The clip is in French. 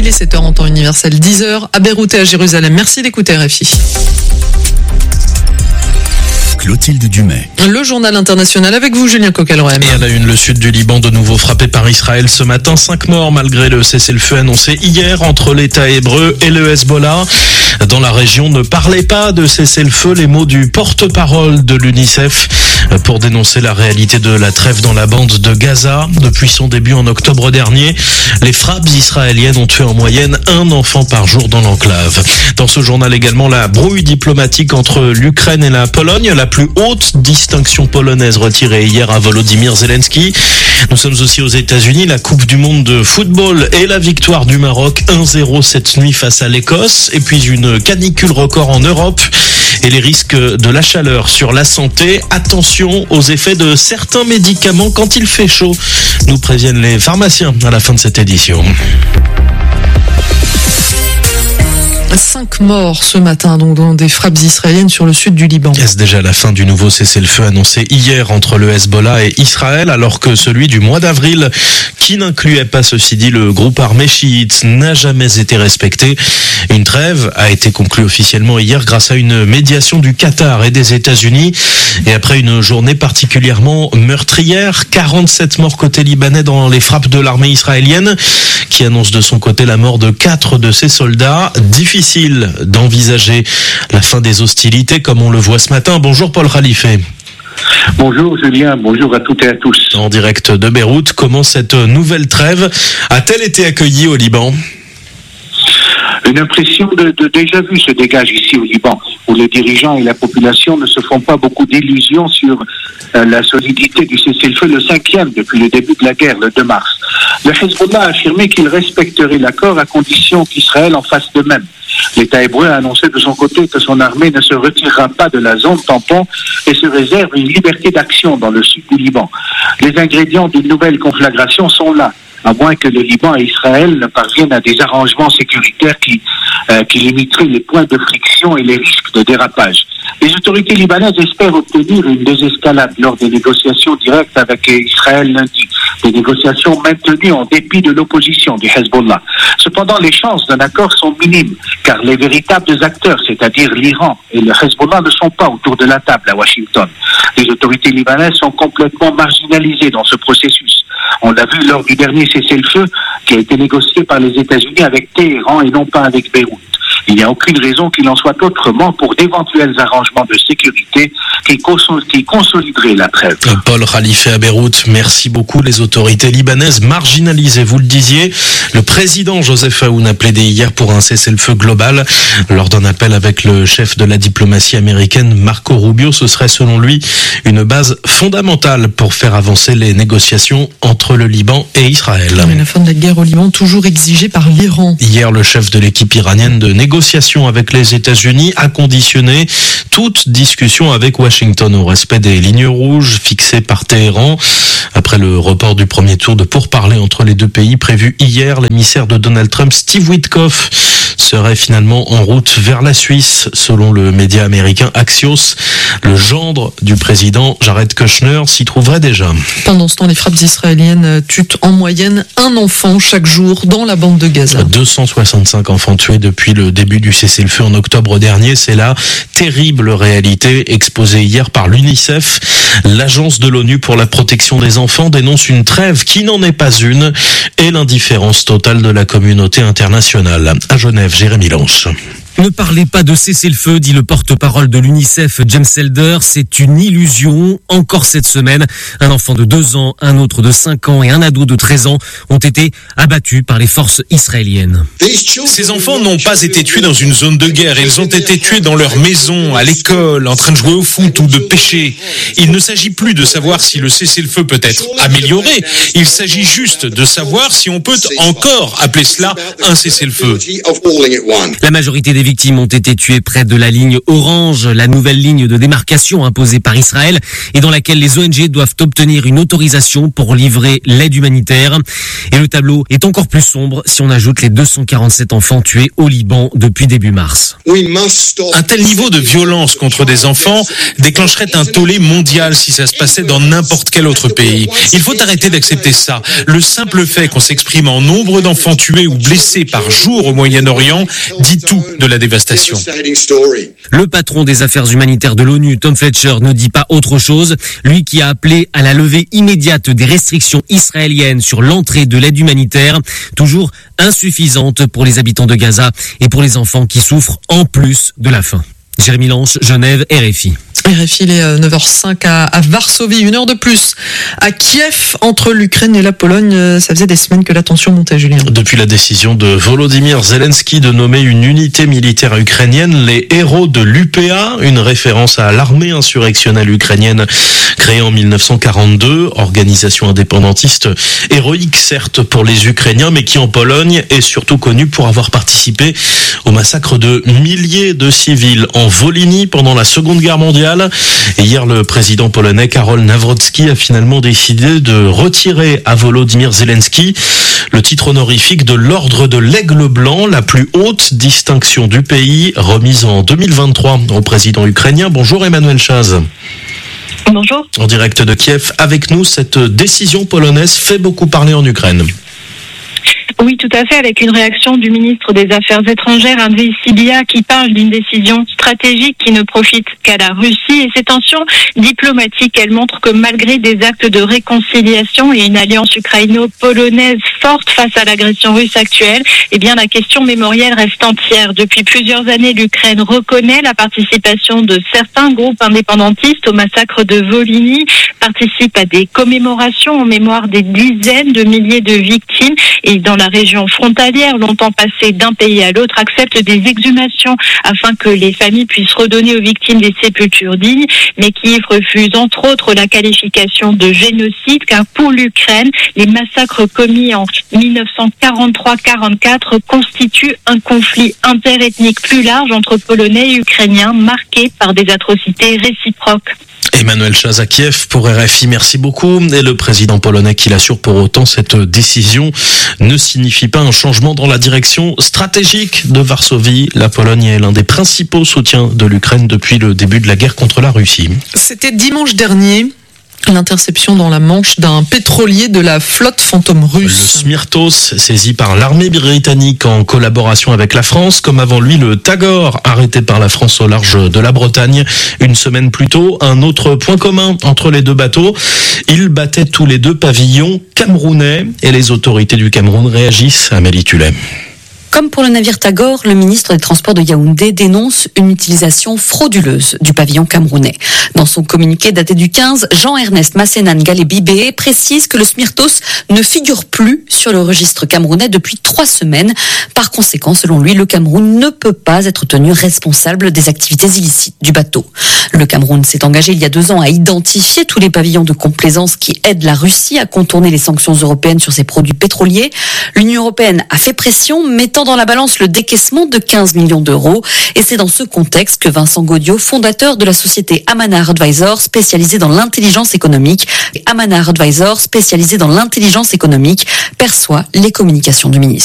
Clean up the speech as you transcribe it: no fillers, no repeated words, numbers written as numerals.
est 7h en temps universel, 10h à Beyrouth et à Jérusalem. Merci d'écouter RFI. Clotilde Dumais. Le journal international avec vous, Julien Coquelroem. Et à la une, le sud du Liban de nouveau frappé par Israël ce matin. 5 morts malgré le cessez-le-feu annoncé hier entre l'État hébreu et le Hezbollah. Dans la région, ne parlez pas de cessez-le-feu, les mots du porte-parole de l'UNICEF pour dénoncer la réalité de la trêve dans la bande de Gaza. Depuis son début en octobre dernier, les frappes israéliennes ont tué en moyenne un enfant par jour dans l'enclave. Dans ce journal également, la brouille diplomatique entre l'Ukraine et la Pologne, la plus haute distinction polonaise retirée hier à Volodymyr Zelensky. Nous sommes aussi aux États-Unis, la Coupe du Monde de football et la victoire du Maroc 1-0 cette nuit face à l'Écosse. Et puis une canicule record en Europe et les risques de la chaleur sur la santé. Attention aux effets de certains médicaments quand il fait chaud, nous préviennent les pharmaciens à la fin de cette édition. 5 morts ce matin donc dans des frappes israéliennes sur le sud du Liban. Est-ce déjà la fin du nouveau cessez-le-feu annoncé hier entre le Hezbollah et Israël, alors que celui du mois d'avril, qui n'incluait pas ceci dit le groupe armé chiite, n'a jamais été respecté. Une trêve a été conclue officiellement hier grâce à une médiation du Qatar et des États-Unis. Et après une journée particulièrement meurtrière, 47 morts côté libanais dans les frappes de l'armée israélienne, qui annonce de son côté la mort de 4 de ses soldats. Difficile d'envisager la fin des hostilités comme on le voit ce matin. Bonjour Paul Khalife. Bonjour Julien, bonjour à toutes et à tous. En direct de Beyrouth, comment cette nouvelle trêve a-t-elle été accueillie au Liban ? Une impression de déjà vu se dégage ici au Liban, où les dirigeants et la population ne se font pas beaucoup d'illusions sur la solidité du cessez-le-feu, le 5e depuis le début de la guerre, le 2 mars. Le Hezbollah a affirmé qu'il respecterait l'accord à condition qu'Israël en fasse de même. L'État hébreu a annoncé de son côté que son armée ne se retirera pas de la zone tampon et se réserve une liberté d'action dans le sud du Liban. Les ingrédients d'une nouvelle conflagration sont là, à moins que le Liban et Israël ne parviennent à des arrangements sécuritaires qui limiteraient les points de friction et les risques de dérapage. Les autorités libanaises espèrent obtenir une désescalade lors des négociations directes avec Israël lundi. Des négociations maintenues en dépit de l'opposition du Hezbollah. Cependant, les chances d'un accord sont minimes, car les véritables acteurs, c'est-à-dire l'Iran et le Hezbollah, ne sont pas autour de la table à Washington. Les autorités libanaises sont complètement marginalisées dans ce processus. On l'a vu lors du dernier cessez-le-feu qui a été négocié par les États-Unis avec Téhéran et non pas avec Beyrouth. Il n'y a aucune raison qu'il en soit autrement pour d'éventuels arrangements de sécurité qui consolideraient la trêve. Paul Khalife à Beyrouth, merci beaucoup. Les autorités libanaises marginalisées, vous le disiez. Le président Joseph Aoun a plaidé hier pour un cessez-le-feu global. Lors d'un appel avec le chef de la diplomatie américaine, Marco Rubio, ce serait selon lui une base fondamentale pour faire avancer les négociations entre le Liban et Israël. Mais la fin de la guerre au Liban, toujours exigée par l'Iran. Hier, le chef de l'équipe iranienne de négociation avec les États-Unis a conditionné toute discussion avec Washington au respect des lignes rouges fixées par Téhéran. Après le report du premier tour de pourparlers entre les deux pays prévu hier, l'émissaire de Donald Trump, Steve Witkoff, serait finalement en route vers la Suisse, selon le média américain Axios. Le gendre du président Jared Kushner s'y trouverait déjà. Pendant ce temps, les frappes israéliennes tuent en moyenne un enfant chaque jour dans la bande de Gaza. 265 enfants tués depuis le début du cessez-le-feu en octobre dernier. C'est la terrible réalité exposée hier par l'UNICEF. L'agence de l'ONU pour la protection des enfants dénonce une trêve qui n'en est pas une et l'indifférence totale de la communauté internationale. À Genève, Jérémy Lanche. Ne parlez pas de cessez-le-feu, dit le porte-parole de l'UNICEF, James Elder. C'est une illusion. Encore cette semaine, un enfant de 2 ans, un autre de 5 ans et un ado de 13 ans ont été abattus par les forces israéliennes. Ces enfants n'ont pas été tués dans une zone de guerre. Ils ont été tués dans leur maison, à l'école, en train de jouer au foot ou de pêcher. Il ne s'agit plus de savoir si le cessez-le-feu peut être amélioré. Il s'agit juste de savoir si on peut encore appeler cela un cessez-le-feu. La majorité des victimes ont été tuées près de la ligne orange, la nouvelle ligne de démarcation imposée par Israël et dans laquelle les ONG doivent obtenir une autorisation pour livrer l'aide humanitaire. Et le tableau est encore plus sombre si on ajoute les 247 enfants tués au Liban depuis début mars. Un tel niveau de violence contre des enfants déclencherait un tollé mondial si ça se passait dans n'importe quel autre pays. Il faut arrêter d'accepter ça. Le simple fait qu'on s'exprime en nombre d'enfants tués ou blessés par jour au Moyen-Orient dit tout de la dévastation. Le patron des affaires humanitaires de l'ONU, Tom Fletcher, ne dit pas autre chose. Lui qui a appelé à la levée immédiate des restrictions israéliennes sur l'entrée de l'aide humanitaire, toujours insuffisante pour les habitants de Gaza et pour les enfants qui souffrent en plus de la faim. Jérémy Lange, Genève, RFI. RFI, il est 9h05 à Varsovie, 1 heure de plus. À Kiev, entre l'Ukraine et la Pologne, ça faisait des semaines que la tension montait, Julien. Depuis la décision de Volodymyr Zelensky de nommer une unité militaire ukrainienne, les héros de l'UPA, une référence à l'armée insurrectionnelle ukrainienne créée en 1942, organisation indépendantiste héroïque certes pour les Ukrainiens, mais qui en Pologne est surtout connue pour avoir participé au massacre de milliers de civils en Volhynie pendant la Seconde Guerre mondiale. Et hier, le président polonais Karol Nawrocki a finalement décidé de retirer à Volodymyr Zelensky le titre honorifique de l'ordre de l'Aigle Blanc, la plus haute distinction du pays, remise en 2023 au président ukrainien. Bonjour Emmanuel Chaz. Bonjour. En direct de Kiev, avec nous, cette décision polonaise fait beaucoup parler en Ukraine. Oui, tout à fait, avec une réaction du ministre des Affaires étrangères, Andriy Sybiha, qui parle d'une décision stratégique qui ne profite qu'à la Russie. Et ces tensions diplomatiques, elles montrent que malgré des actes de réconciliation et une alliance ukraino-polonaise forte face à l'agression russe actuelle, eh bien, la question mémorielle reste entière. Depuis plusieurs années, l'Ukraine reconnaît la participation de certains groupes indépendantistes au massacre de Volhynie, participe à des commémorations en mémoire des dizaines de milliers de victimes et dans la région frontalière, longtemps passée d'un pays à l'autre, accepte des exhumations afin que les familles puissent redonner aux victimes des sépultures dignes, mais Kiev refuse entre autres la qualification de génocide, car pour l'Ukraine, les massacres commis en 1943-44 constituent un conflit interethnique plus large entre Polonais et Ukrainiens, marqué par des atrocités réciproques. Emmanuel Chaz à Kiev pour RFI, merci beaucoup. Et le président polonais qui l'assure pour autant, cette décision ne signifie pas un changement dans la direction stratégique de Varsovie. La Pologne est l'un des principaux soutiens de l'Ukraine depuis le début de la guerre contre la Russie. C'était dimanche dernier. L'interception dans la Manche d'un pétrolier de la flotte fantôme russe. Le Smirtos, saisi par l'armée britannique en collaboration avec la France, comme avant lui le Tagor, arrêté par la France au large de la Bretagne. Une semaine plus tôt, un autre point commun entre les deux bateaux. Ils battaient tous les deux pavillons camerounais et les autorités du Cameroun réagissent. Amélie Tullet. Comme pour le navire Tagor, le ministre des Transports de Yaoundé dénonce une utilisation frauduleuse du pavillon camerounais. Dans son communiqué daté du 15, Jean-Ernest Massénan Galé-Bibé précise que le Smirtos ne figure plus sur le registre camerounais depuis 3 semaines. Par conséquent, selon lui, le Cameroun ne peut pas être tenu responsable des activités illicites du bateau. Le Cameroun s'est engagé il y a 2 ans à identifier tous les pavillons de complaisance qui aident la Russie à contourner les sanctions européennes sur ses produits pétroliers. L'Union européenne a fait pression, mettant dans la balance le décaissement de 15 millions d'euros. Et c'est dans ce contexte que Vincent Gaudiot, fondateur de la société Amanar Advisors, spécialisée dans l'intelligence économique, perçoit les communications du ministre.